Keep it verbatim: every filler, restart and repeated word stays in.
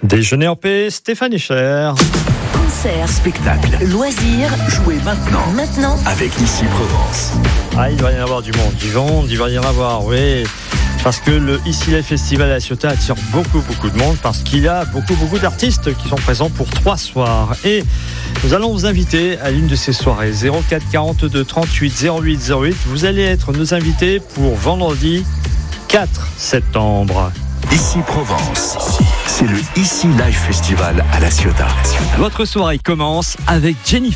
Déjeuner en paix, Stéphane Echer. Concert, spectacle, loisirs, jouez maintenant. Maintenant, Avec Ici Provence. Ah, il va y en avoir du monde, du monde, il va y en avoir, oui. Parce que le Ici Live Festival à La Ciotat attire beaucoup, beaucoup de monde, parce qu'il y a beaucoup, beaucoup d'artistes qui sont présents pour trois soirs. Et nous allons vous inviter à l'une de ces soirées, zéro quatre quarante-deux trente-huit zéro huit zéro huit. Vous allez être nos invités pour vendredi quatre septembre. Ici Provence, c'est le Ici Live Festival à La Ciotat. Votre soirée commence avec Jennifer.